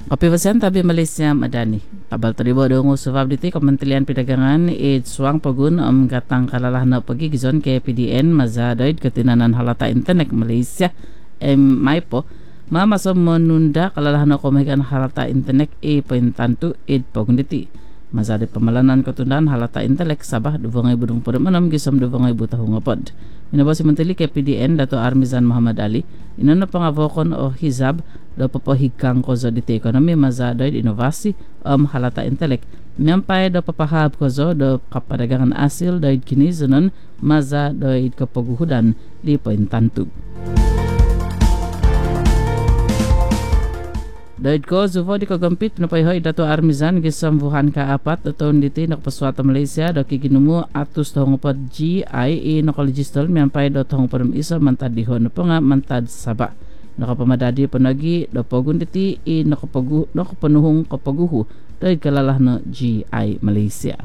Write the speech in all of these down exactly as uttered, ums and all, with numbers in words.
Kapiwasan tabi Malaysia Madani. Kabal teribo dong usufab diti Kementerian Perdagangan it suang pagun am katang kalalah na pagigizon ke P D N mazadoid ketinanan halata internet Malaysia em maipo mamasom menunda kalalah na komegan halata internet e pentantu it pagun diti. Mazade pemalanan ketundaan halata intelek Sabah dua ribu dua puluh enam gisom dua ribu tahun ngapod. Inabasi menteli ke P D N Dato Armizan Muhammad Ali inano pangavokon o hizab do papahikang kozo diti ekonomi mazade inovasi om halata intelek miampay do papahab kozo do kapadagangan asil do kini zenon maza do kapaguhudan di pointantu. Dahil ko, zuvo di kagampit na payhoy Dato Armizan gisambuhan ka apat na taon diti nakapaswata Malaysia do kiginumo atus tahongpad G I E nakalogistol miyampay do tahongpad isa mantad dihon na po nga mantad Sabah. Nakapamadadi panagi do pogun diti i nakapagu nakapanuhong kapaguhu dahil kalalah na G I Malaysia.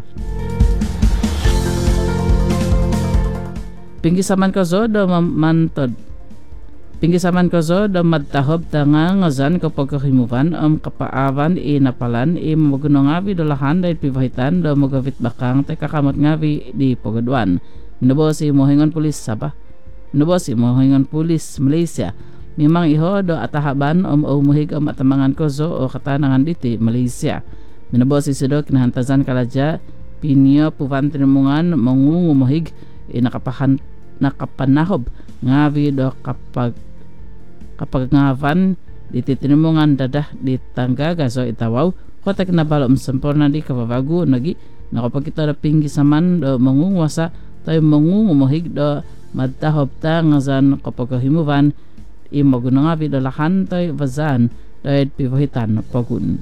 Pinggisaman ko zo do mantod Pinggisaman ko zo da madtahob tanga ngazan kapag kahimuvan am kapaavan i napalan i maguno ngavi dolahan dahil pivahitan da magavit bakang te kakamot ngavi di Pogadwan. Minubo si Mohingon Pulis Sabah. Minubo si Mohingon Pulis Malaysia. Mimang iho do atahaban om umuhig am atamangan ko zo o katanangan diti Malaysia. Minubo si Sido kinahantazan kalaja pinyo puvan tinimungan mangungumuhig i nakapahan nakapanahob ngavi do kapag kapag ngavan dititinimungan dadah di tangga gaso itawaw kotak na balom sempurna di kababagu nagi nakapag ito na pinggisaman do mangungwasa tayo mangungumuhig do madtahob ta ngazan kapag kahimuvan imaguno ngavi do lahan tayo vazan dahil pivahitan pagun.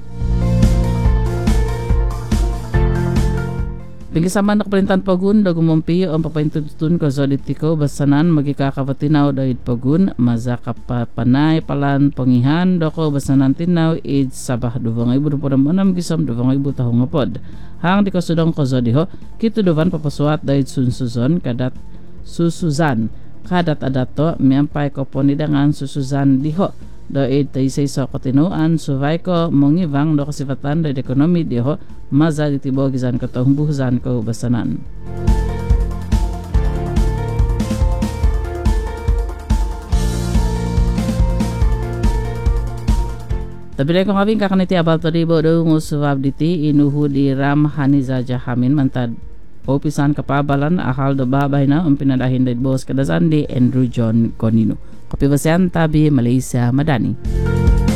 Pinggisaman na kapalintan pagun da gumumpi ang papaintutun ko so ditiko basanan magikakavatinaw dahil pagun maza kapapanay palan pangihan do ko basanan tinaw id Sabah dua ribu dua puluh enam gisom dua ribu tahong ngapod. Hang di ko sudong ko so diho kito duvan papasuat dahil sunsuzon kadat susuzan kadat adato miyampay ko ponidangan susuzan diho do id taisay so katinuan suvay ko mongivang do kasifatan do ekonomi diho maza ditibo gizan katong buhzan ko basanan. Tabilay kong kawing kakaniti abal toribo do ngusubab diti inuhu di Ram Haniza Jahamin mantad opisan kapabalan ahal do babay na ang pinadahin dahil boss kadazan di Andrew John Conino. Kapiwasan tabi Malaysia Madani.